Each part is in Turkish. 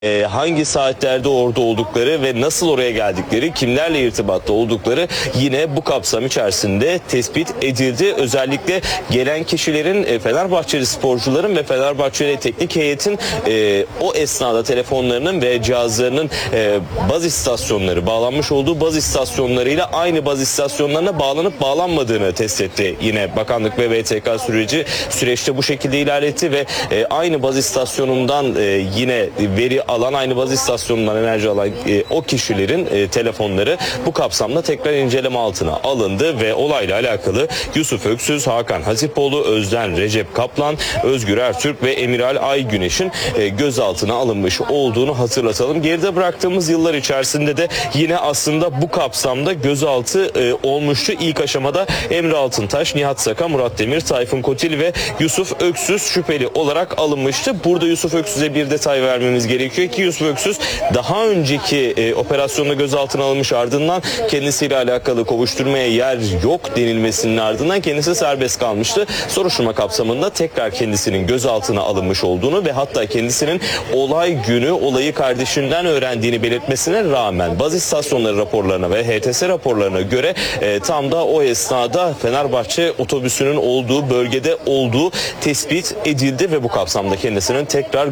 Hangi saatlerde orada oldukları ve nasıl oraya geldikleri, kimlerle irtibatta oldukları yine bu kapsam içerisinde tespit edildi. Özellikle gelen kişilerin Fenerbahçeli sporcuların ve Fenerbahçeli teknik heyetin o esnada telefonlarının ve cihazlarının baz istasyonları, bağlanmış olduğu baz istasyonlarıyla aynı baz istasyonlarına bağlanıp bağlanmadığını test etti. Yine bakanlık ve VTK süreçte bu şekilde ilerletti ve aynı baz istasyonundan yine veri alan, aynı baz istasyonundan enerji alan o kişilerin telefonları bu kapsamda tekrar inceleme altına alındı ve olayla alakalı Yusuf Öksüz, Hakan Hatipoğlu, Özden Recep Kaplan, Özgür Ertürk ve Emiral Aygüneş'in gözaltına alınmış olduğunu hatırlatalım. Geride bıraktığımız yıllar içerisinde de yine aslında bu kapsamda gözaltı olmuştu. İlk aşamada Emre Altıntaş, Nihat Saka, Murat Demir, Tayfun Kotil ve Yusuf Öksüz şüpheli olarak alınmıştı. Burada Yusuf Öksüz'e bir detay vermemiz gerekiyor ki Yusuf Öksüz daha önceki operasyonda gözaltına alınmış, ardından kendisiyle alakalı kovuşturmaya yer yok denilmesinin ardından kendisi serbest kalmıştı. Soruşturma kapsamında tekrar kendisinin gözaltına alınmış olduğunu ve hatta kendisinin olay günü olayı kardeşinden öğrendiğini belirtmesine rağmen baz istasyonları raporlarına ve HTS raporlarına göre tam da o esnada Fenerbahçe otobüsünün olduğu bölgede olduğu tespit edildi ve bu kapsamda kendisine tekrar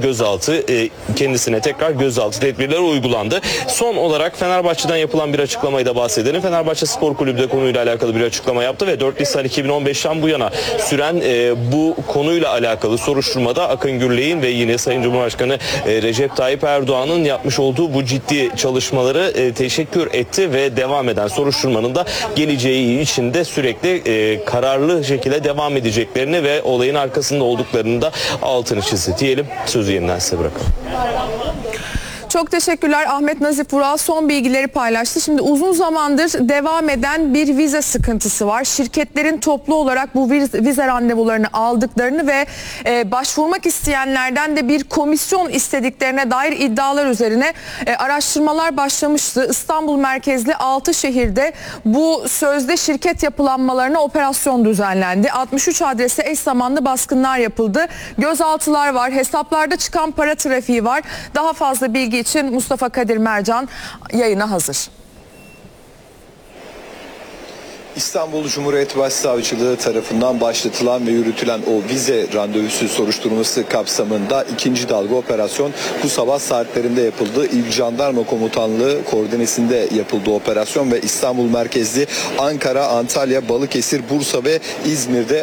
gözaltı tedbirleri uygulandı. Son olarak Fenerbahçe'den yapılan bir açıklamayı da bahsedelim. Fenerbahçe Spor Kulübü de konuyla alakalı bir açıklama yaptı ve 4 Nisan 2015'ten bu yana süren bu konuyla alakalı soruşturmada Akın Gürley'in ve yine Sayın Cumhurbaşkanı Recep Tayyip Erdoğan'ın yapmış olduğu bu ciddi çalışmaları teşekkür etti ve devam eden soruşturmanın da geleceği için de sürekli kararlı şekilde devam edeceklerini ve olayın arkasında olduklarını da altını çizdi diyelim. Sözü yeniden size bırakalım. Çok teşekkürler. Ahmet Nazif Vural son bilgileri paylaştı. Şimdi uzun zamandır devam eden bir vize sıkıntısı var. Şirketlerin toplu olarak bu vize randevularını aldıklarını ve başvurmak isteyenlerden de bir komisyon istediklerine dair iddialar üzerine araştırmalar başlamıştı. İstanbul merkezli 6 şehirde bu sözde şirket yapılanmalarına operasyon düzenlendi. 63 adrese eş zamanlı baskınlar yapıldı. Gözaltılar var. Hesaplarda çıkan para trafiği var. Daha fazla bilgi için Mustafa Kadir Mercan yayına hazır. İstanbul Cumhuriyet Başsavcılığı tarafından başlatılan ve yürütülen o vize randevusu soruşturması kapsamında ikinci dalga operasyon bu sabah saatlerinde yapıldı. İl Jandarma Komutanlığı koordinesinde yapıldı operasyon ve İstanbul merkezli Ankara, Antalya, Balıkesir, Bursa ve İzmir'de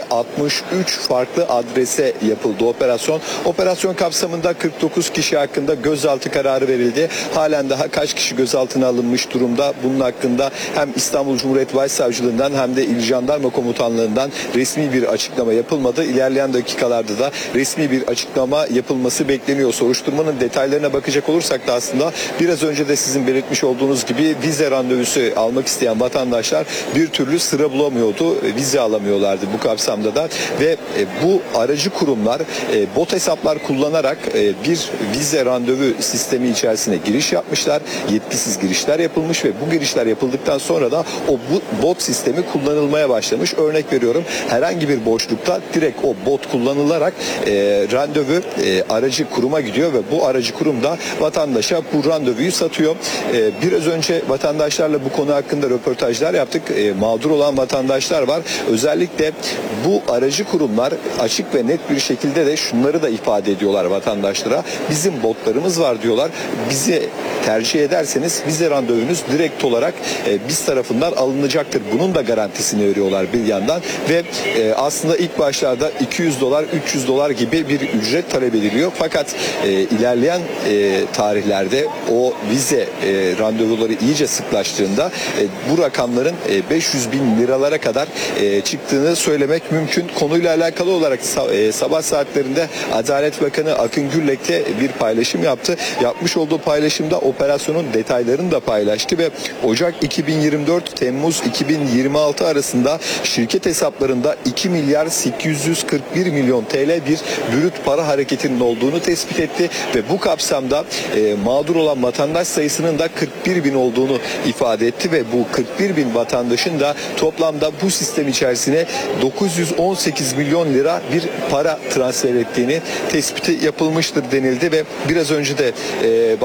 63 farklı adrese yapıldı operasyon. Operasyon kapsamında 49 kişi hakkında gözaltı kararı verildi. Halen daha kaç kişi gözaltına alınmış durumda? Bunun hakkında hem İstanbul Cumhuriyet Başsavcılığından hem de İl Jandarma Komutanlığından resmi bir açıklama yapılmadı. İlerleyen dakikalarda da resmi bir açıklama yapılması bekleniyor. Soruşturmanın detaylarına bakacak olursak da aslında biraz önce de sizin belirtmiş olduğunuz gibi vize randevusu almak isteyen vatandaşlar bir türlü sıra bulamıyordu. Vize alamıyorlardı bu kapsamda da ve bu aracı kurumlar bot hesaplar kullanarak bir vize randevu sistemi içerisine giriş yapmışlar. Yetkisiz girişler yapılmış ve bu girişler yapıldıktan sonra da o bot sistemi kullanılmaya başlamış. Örnek veriyorum, herhangi bir boşlukta direkt o bot kullanılarak randevu aracı kuruma gidiyor ve bu aracı kurum da vatandaşa bu randevuyu satıyor. Biraz önce vatandaşlarla bu konu hakkında röportajlar yaptık. Mağdur olan vatandaşlar var. Özellikle bu aracı kurumlar açık ve net bir şekilde de şunları da ifade ediyorlar vatandaşlara. Bizim botlarımız var diyorlar. Bizi tercih ederseniz vize randevunuz direkt olarak biz tarafından alınacaktır. Bunun da garantisini veriyorlar bir yandan ve aslında ilk başlarda $200, $300 gibi bir ücret talep ediliyor. Fakat ilerleyen tarihlerde o vize randevuları iyice sıklaştığında bu rakamların 500 bin liralara kadar çıktığını söylemek mümkün. Konuyla alakalı olarak sabah saatlerinde Adalet Bakanı Akın Gürlek de bir paylaşım yaptı. Yapmış olduğu paylaşımda operasyonun detaylarını da paylaştı ve Ocak 2024, Temmuz 2025 2026 arasında şirket hesaplarında 2 milyar 841 milyon TL bir brüt para hareketinin olduğunu tespit etti ve bu kapsamda mağdur olan vatandaş sayısının da 41 bin olduğunu ifade etti ve bu 41 bin vatandaşın da toplamda bu sistem içerisine 918 milyon lira bir para transfer ettiğini tespiti yapılmıştır denildi ve biraz önce de